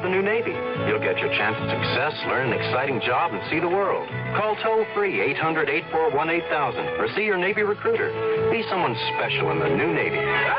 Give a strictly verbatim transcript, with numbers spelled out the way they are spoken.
the new Navy. You'll get your chance at success, learn an exciting job, and see the world. Call toll-free eight hundred, eight four one, eight thousand or see your Navy recruiter. Be someone special in the new Navy.